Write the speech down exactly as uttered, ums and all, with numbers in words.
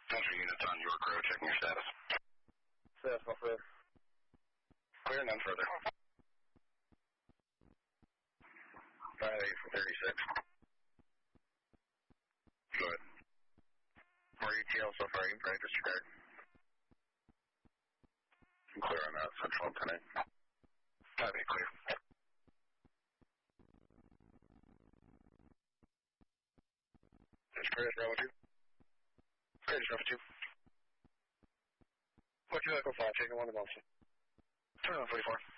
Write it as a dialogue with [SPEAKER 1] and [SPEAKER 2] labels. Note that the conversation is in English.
[SPEAKER 1] Central units on York Road, checking your status.
[SPEAKER 2] Status, no further.
[SPEAKER 1] Clear, none further. five eight from thirty-six. Good. More E T L so far, you can probably disregard. I'm clear on that, Central and ten eight. five eight, clear. It's Curtis, Bravo two. Curtis, Bravo two. What's your Echo five, taking one to Boston. Turn on forty-four.